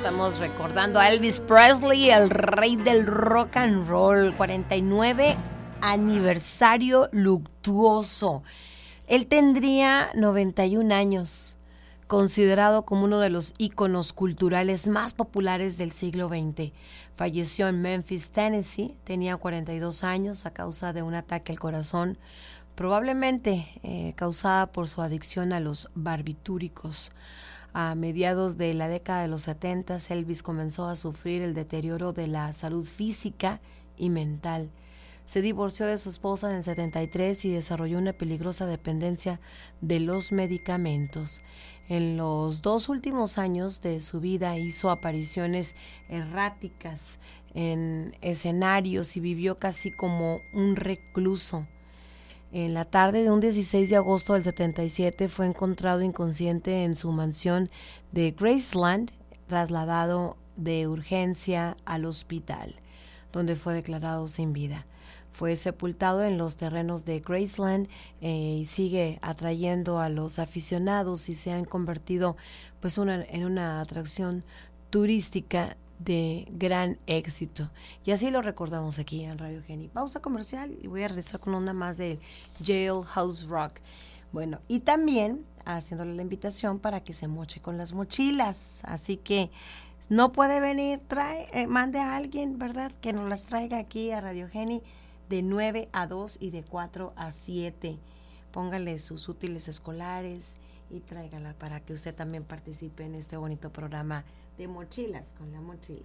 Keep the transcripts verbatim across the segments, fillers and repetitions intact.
Estamos recordando a Elvis Presley, el rey del rock and roll. cuarenta y nueve aniversario luctuoso. Él tendría noventa y un años, considerado como uno de los íconos culturales más populares del siglo veinte. Falleció en Memphis, Tennessee, tenía cuarenta y dos años a causa de un ataque al corazón, probablemente eh, causada por su adicción a los barbitúricos. A mediados de la década de los setenta, Elvis comenzó a sufrir el deterioro de la salud física y mental. Se divorció de su esposa en el setenta y tres y desarrolló una peligrosa dependencia de los medicamentos. En los dos últimos años de su vida hizo apariciones erráticas en escenarios y vivió casi como un recluso. En la tarde de un dieciséis de agosto del setenta y siete fue encontrado inconsciente en su mansión de Graceland, trasladado de urgencia al hospital, donde fue declarado sin vida. Fue sepultado en los terrenos de Graceland eh, y sigue atrayendo a los aficionados y se han convertido pues una, en una atracción turística de gran éxito. Y así lo recordamos aquí en Radio Geni. Pausa comercial y voy a regresar con una más de Jailhouse Rock. Bueno, y también haciéndole la invitación para que se moche con las mochilas. Así que no puede venir, trae, eh, mande a alguien, ¿verdad? Que nos las traiga aquí a Radio Geni de nueve a dos y de cuatro a siete. Póngale sus útiles escolares y tráigala para que usted también participe en este bonito programa de mochilas con la mochila.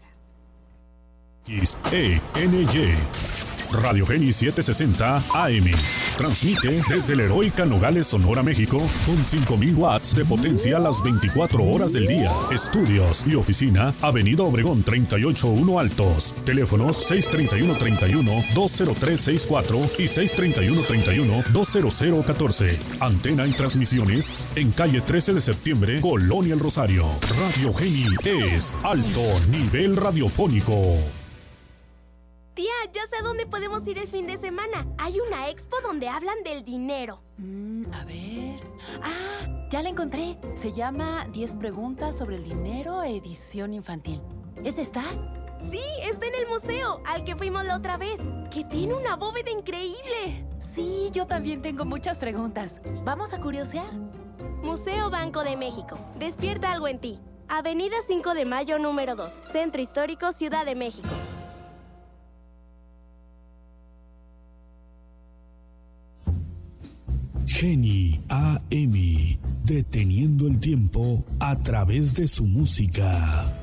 X E N Y Radio Geni setecientos sesenta A M. Transmite desde la heroica Nogales, Sonora, México, con cinco mil watts de potencia las veinticuatro horas del día. Estudios y oficina, Avenida Obregón treinta y ocho uno Altos. Teléfonos seis treinta y uno treinta y uno dos cero tres sesenta y cuatro y seis treinta y uno treinta y uno dos cero cero catorce. Antena y transmisiones en calle trece de septiembre, Colonia El Rosario. Radio Geni es alto nivel radiofónico. Tía, ya sé a dónde podemos ir el fin de semana. Hay una expo donde hablan del dinero. Mm, a ver... Ah, ya la encontré. Se llama diez preguntas sobre el dinero, edición infantil. ¿Es esta? Sí, está en el museo, al que fuimos la otra vez, que tiene una bóveda increíble. Sí, yo también tengo muchas preguntas. ¿Vamos a curiosear? Museo Banco de México. Despierta algo en ti. Avenida cinco de mayo, número dos. Centro Histórico, Ciudad de México. Geni A M, deteniendo el tiempo a través de su música.